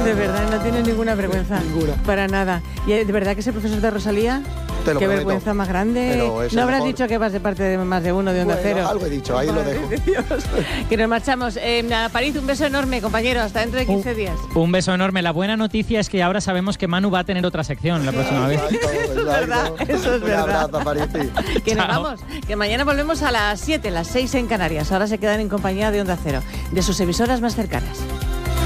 De verdad, no tienes ninguna vergüenza. Ninguna. Para nada. ¿Y de verdad que ese profesor de Rosalía? Te lo Qué prometo. vergüenza más grande. Pero es No el habrás mejor. dicho que vas de parte de más de uno de Onda Bueno, Cero. algo he dicho, ahí lo Madre dejo. de Dios. Que nos marchamos. A París, un beso enorme, compañero. Hasta dentro de 15 días. Un beso enorme. La buena noticia es que ahora sabemos que Manu va a tener otra sección la próxima vez. Eso es verdad, eso es verdad. Un abrazo, Parisi. Que nos Chao. vamos. Que mañana volvemos a las 7, las 6 en Canarias. Ahora se quedan en compañía de Onda Cero, de sus emisoras más cercanas.